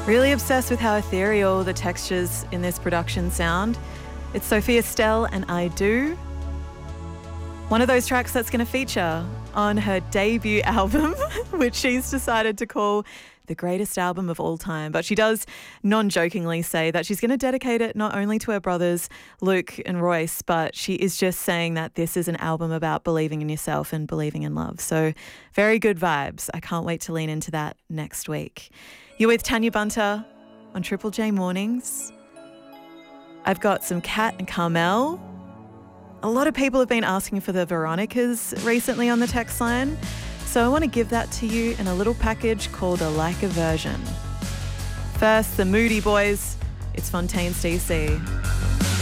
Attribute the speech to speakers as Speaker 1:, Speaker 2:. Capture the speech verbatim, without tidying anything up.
Speaker 1: Really obsessed with how ethereal the textures in this production sound. It's Sophia Stell and I Do. One of those tracks that's going to feature on her debut album, which she's decided to call the greatest album of all time. But she does non-jokingly say that she's going to dedicate it not only to her brothers, Luke and Royce, but she is just saying that this is an album about believing in yourself and believing in love. So very good vibes. I can't wait to lean into that next week. You're with Tanya Bunter on Triple J Mornings. I've got some Kat and Carmel. A lot of people have been asking for the Veronicas recently on the text line, so I want to give that to you in a little package called a Like a Version. First, the Moody Boys. It's Fontaine's D C.